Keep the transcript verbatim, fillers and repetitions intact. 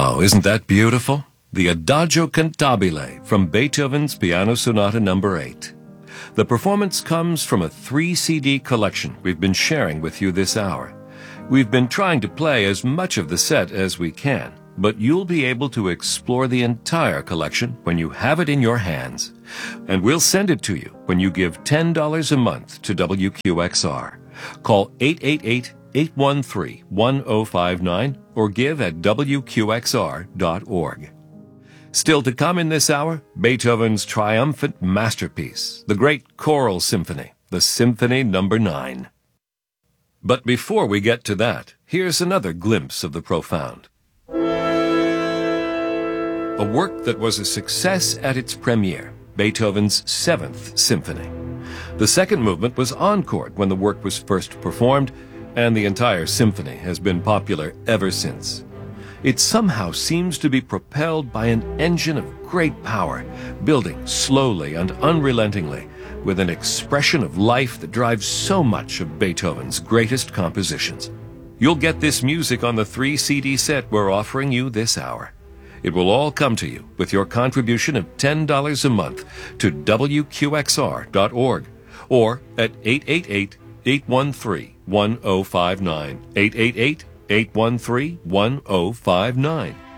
Wow, isn't that beautiful? The Adagio Cantabile from Beethoven's Piano Sonata number eight. The performance comes from a three C D collection we've been sharing with you this hour. We've been trying to play as much of the set as we can, but you'll be able to explore the entire collection when you have it in your hands. And we'll send it to you when you give ten dollars a month to W Q X R. Call eight eight eight, eight one three, one zero five nine or give at W Q X R dot org. Still to come in this hour, Beethoven's triumphant masterpiece, the Great Choral Symphony, the Symphony number nine. But before we get to that, here's another glimpse of the profound. A work that was a success at its premiere, Beethoven's Seventh Symphony. The second movement was encored when the work was first performed, and the entire symphony has been popular ever since. It somehow seems to be propelled by an engine of great power, building slowly and unrelentingly, with an expression of life that drives so much of Beethoven's greatest compositions. You'll get this music on the three C D set we're offering you this hour. It will all come to you with your contribution of ten dollars a month to W Q X R dot org or at eight eight eight, eight one three, one zero five nine, eight eight eight, eight one three, one zero five nine.